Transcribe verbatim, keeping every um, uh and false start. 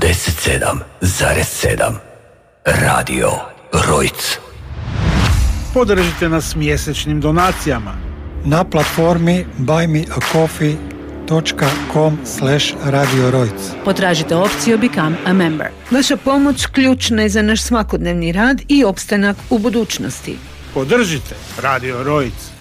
devedeset sedam zarez sedam Radio Rojc. Podržite nas mjesečnim donacijama na platformi buy me a coffee dot com slash radio rojc. Potražite opciju Become a Member. Vaša pomoć ključna je za naš svakodnevni rad i opstanak u budućnosti. Podržite Radio Rojc.